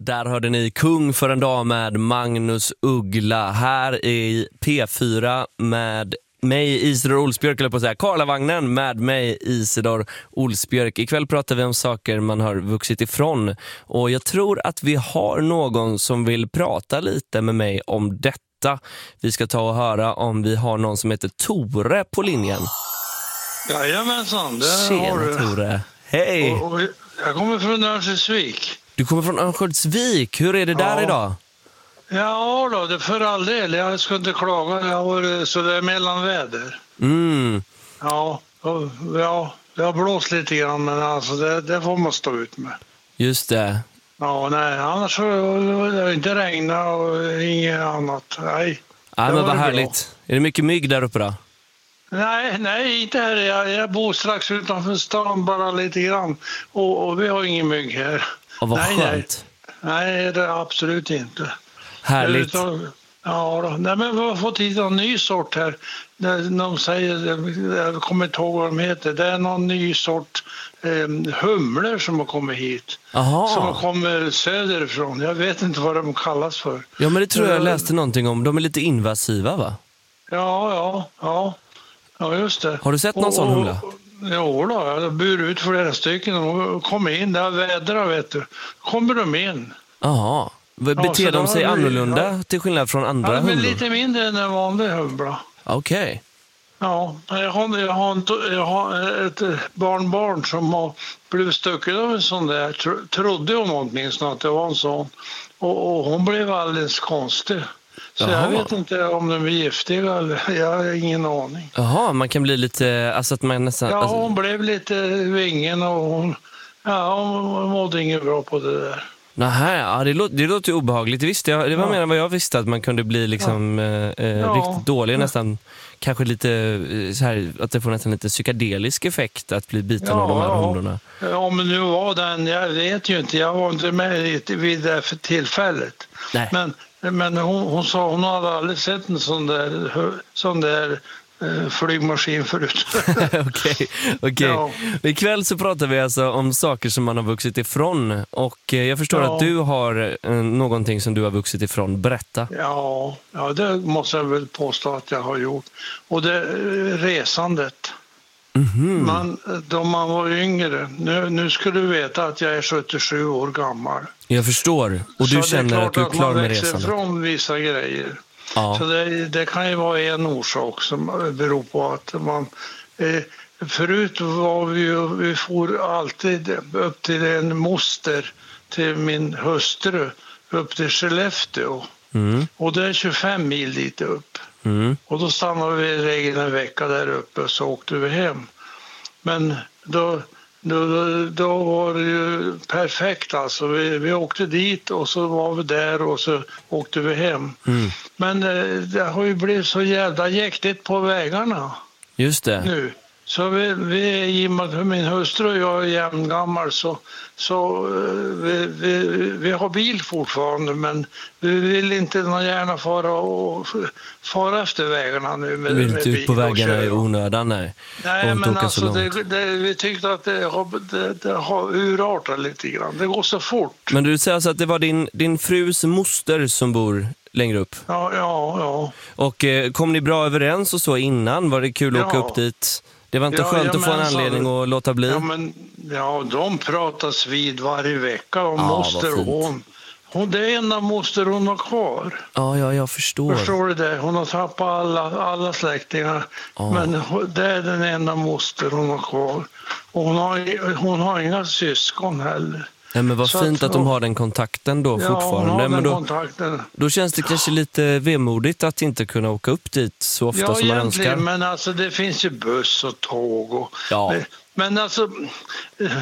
Där hörde ni Kung för en dag med Magnus Uggla. Här i P4 med mig Isidor Olsbjörk, eller på att säga Karlavagnen med mig Isidor Olsbjörk. Ikväll pratar vi om saker man har vuxit ifrån. Och jag tror att vi har någon som vill prata lite med mig om detta. Vi ska ta och höra om vi har någon som heter Tore på linjen. Jajamensan, det Tjena, har du. Tore. Hej! Och jag kommer från Örnsköldsvik. Du kommer från Örnsköldsvik. Hur är det där idag? Ja då, det för all del. Jag ska inte klaga. Jag har så det är mellanväder. Ja, det har blåst lite grann, men alltså det får man stå ut med. Just det. Ja, nej, annars så det har inte regnat och inget annat. Nej, Ja, men vad härligt. Bra. Är det mycket mygg där uppe då? Nej, inte här. Jag bor strax utanför stan, bara lite grann. Och vi har ingen mygg här. Och vad skönt. Nej, det är absolut inte. Härligt. Ja då. Nej, men vi har fått hit en ny sort här. De säger, jag kommer inte ihåg vad de heter. Det är någon ny sort humlor som har kommit hit. Aha. Som kommer söderifrån. Jag vet inte vad de kallas för. Ja, men det tror jag läste någonting om. De är lite invasiva, va? Ja, just det. Har du sett någon sån humla? Jo då, jag bur ut flera stycken och kommer in. Där vädrar, vet du. Kommer de in. Jaha. Beter de sig annorlunda till skillnad från andra humlor? Men lite mindre än en vanlig humla. Okej. Ja, jag har ett barnbarn som har blivit stucken av en sån där. Trodde hon åtminstone att det var en sån. Och hon blev alldeles konstig. Så jag vet inte om de är giftiga eller jag har ingen aning. Jaha, man kan bli lite, alltså att man nästan... Ja, hon blev lite vingen och hon mådde inget bra på det där. Nähä, ja, det låter ju obehagligt. Det var mer än vad jag visste, att man kunde bli liksom riktigt dålig, nästan kanske lite så här, att det får nästan lite psykedelisk effekt att bli biten av de här hundorna. Ja, men nu var den, jag vet ju inte, jag var inte med vid det för tillfället. Nej. Men hon sa hon hade aldrig sett en sån där flygmaskin förut. Okej. Ja. Ikväll så pratar vi alltså om saker som man har vuxit ifrån. Och jag förstår att du har någonting som du har vuxit ifrån. Berätta. Ja, det måste jag väl påstå att jag har gjort. Och det är resandet. Då man var yngre. Nu skulle du veta att jag är 77 år gammal. Jag förstår. Och du känner att du är klar med resandet. Så det är klart att man växer från vissa grejer. Ja. Så det kan ju vara en orsak som beror på att man... förut var vi for alltid upp till en moster till min hustru upp till Skellefteå. Och det är 25 mil dit upp. Och då stannade vi i regel en vecka där uppe och så åkte vi hem. Men då var det ju perfekt alltså. Vi åkte dit och så var vi där och så åkte vi hem. Men det har ju blivit så jävla jäktigt på vägarna. Just det. Nu. Så vi min hustru och jag är jämngammal så vi har bil fortfarande, men vi vill inte gärna fara efter vägarna nu med vill inte ut på vägarna i onödan, nej. Nej, men alltså vi tyckte att det har urartat lite grann. Det går så fort. Men du säger alltså att det var din frus moster som bor längre upp? Ja. Och kom ni bra överens och så innan? Var det kul att åka upp dit? Det var inte skönt att få en anledning att låta bli? De pratas vid varje vecka om moster och hon. Det är enda moster hon har kvar. Ja, jag förstår. Förstår du det? Hon har tappat alla släktingar. Men det är den enda moster hon har kvar. Och hon har inga syskon heller. Nej, men vad fint att de har den kontakten då fortfarande. Men då känns det kanske lite vemodigt att inte kunna åka upp dit så ofta som man önskar. Men alltså det finns ju buss och tåg. Men alltså